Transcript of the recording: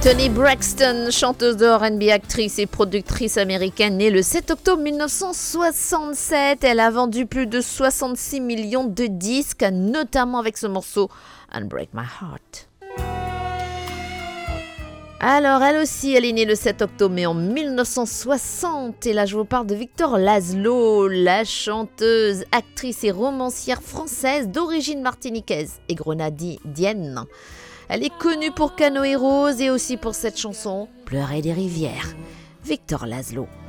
Toni Braxton, chanteuse de R&B, actrice et productrice américaine, née le 7 octobre 1967. Elle a vendu plus de 66 millions de disques, notamment avec ce morceau Unbreak My Heart. Alors, elle aussi, elle est née le 7 octobre, mais en 1960. Et là, je vous parle de Victor Laszlo, la chanteuse, actrice et romancière française d'origine martiniquaise et grenadinienne. Elle est connue pour Canoë Rose et aussi pour cette chanson « Pleurer des rivières ». Victor Laszlo.